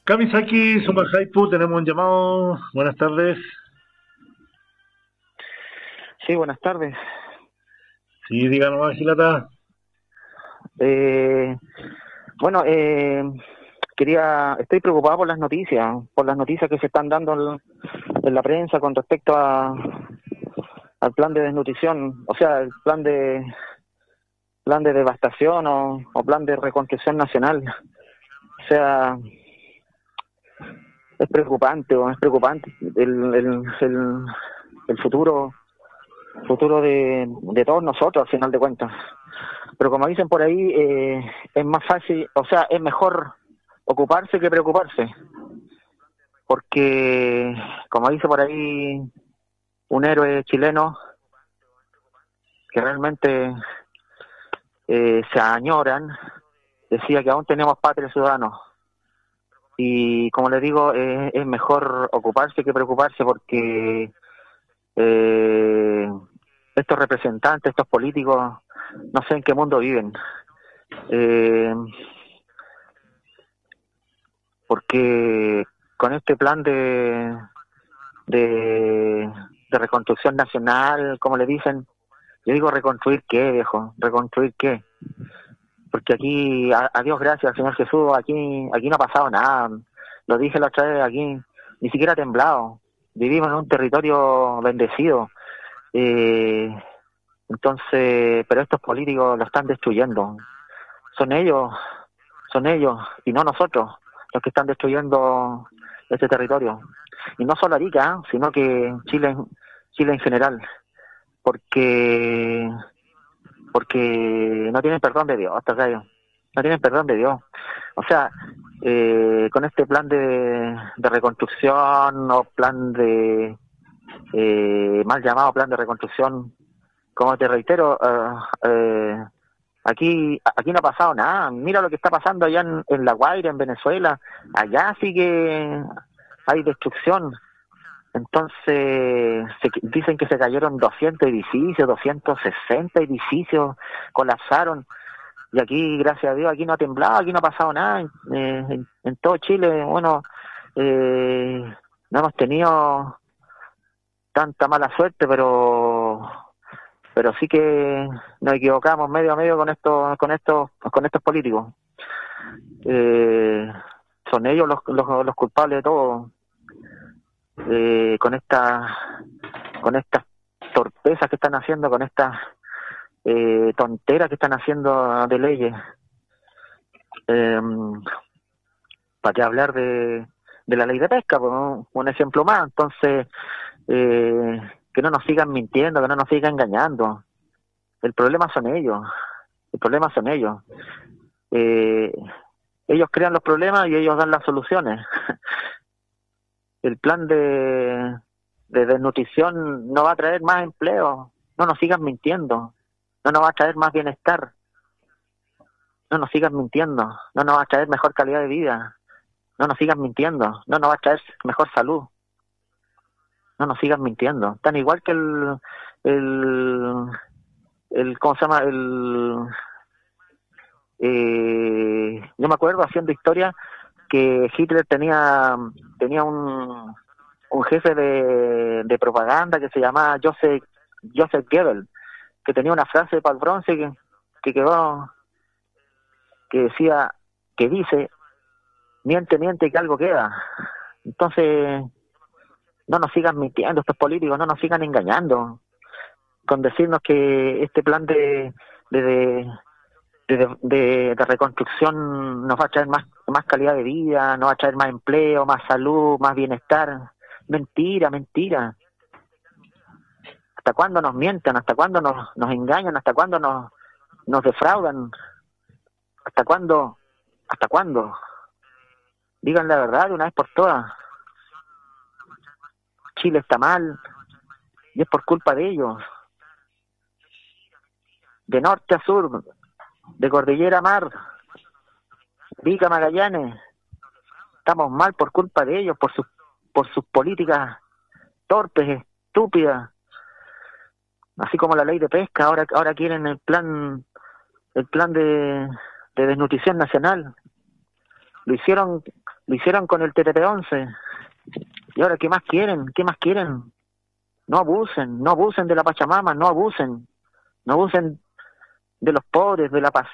Kamisaki, Sumahaipu, tenemos un llamado. Buenas tardes. Sí, buenas tardes. Sí, díganos, Gilata. Eh, bueno, estoy preocupado por las noticias que se están dando en la prensa con respecto al plan de desnutrición, o sea, el plan de devastación o plan de reconstrucción nacional. O sea, es preocupante el futuro de todos nosotros, al final de cuentas. Pero como dicen por ahí, es más fácil, o sea, es mejor ocuparse que preocuparse, porque como dice por ahí un héroe chileno, que realmente se añoran, decía que aún tenemos patria ciudadanos. Y como les digo, es mejor ocuparse que preocuparse, porque eh, estos representantes, estos políticos, no sé en qué mundo viven. Eh, porque con este plan de reconstrucción nacional, como le dicen, yo digo, ¿reconstruir qué, viejo? ¿Reconstruir qué? Porque aquí, a Dios gracias, Señor Jesús, aquí no ha pasado nada. Lo dije la otra vez, aquí ni siquiera ha temblado. Vivimos en un territorio bendecido. Eh, entonces, pero estos políticos lo están destruyendo. Son ellos, son ellos, y no nosotros, los que están destruyendo este territorio. Y no solo Arica, sino que Chile en general, porque porque no tienen perdón de Dios, hasta gallo, no tienen perdón de Dios. O sea, con este plan de reconstrucción o plan mal llamado plan de reconstrucción, como te reitero, aquí no ha pasado nada. Mira lo que está pasando allá en La Guaira, en Venezuela. Allá sí que hay destrucción. Entonces, dicen que se cayeron 200 edificios, 260 edificios, colapsaron. Y aquí, gracias a Dios, aquí no ha temblado, aquí no ha pasado nada. En todo Chile, bueno, no hemos tenido tanta mala suerte, pero sí que nos equivocamos medio a medio con estos políticos. Eh, Son ellos los culpables de todo. Con estas torpezas que están haciendo, con estas tonteras que están haciendo de leyes. Eh, ¿Para qué hablar de la ley de pesca? Pues, ¿no? Un ejemplo más. Entonces, que no nos sigan mintiendo, que no nos sigan engañando. El problema son ellos. El problema son ellos. Eh, Ellos crean los problemas y ellos dan las soluciones. El plan de desnutrición no va a traer más empleo. No nos sigan mintiendo. No nos va a traer más bienestar. No nos sigan mintiendo. No nos va a traer mejor calidad de vida. No nos sigan mintiendo. No nos va a traer mejor salud. No nos sigan mintiendo. Tan igual que el, ¿cómo se llama? Yo me acuerdo haciendo historia que Hitler tenía un jefe de propaganda que se llamaba Joseph Goebbels, que tenía una frase para el bronce que quedó, que decía, que dice, miente, miente, que algo queda. Entonces, no nos sigan mintiendo estos políticos, no nos sigan engañando con decirnos que este plan de, de reconstrucción nos va a traer más calidad de vida, nos va a traer más empleo, más salud, más bienestar. Mentira, mentira. ¿Hasta cuándo nos mienten? ¿Hasta cuándo nos engañan? ¿Hasta cuándo nos defraudan? ¿Hasta cuándo? ¿Hasta cuándo? Digan la verdad de una vez por todas. Chile está mal y es por culpa de ellos. De norte a sur, de cordillera a mar, Vica Magallanes, estamos mal por culpa de ellos, por sus políticas torpes, estúpidas, así como la ley de pesca. Ahora quieren el plan de desnutrición nacional. Lo hicieron Lo hicieron con el TTP-11. Y ahora, ¿qué más quieren? ¿Qué más quieren? No abusen de la Pachamama, no abusen de los pobres, de la paz.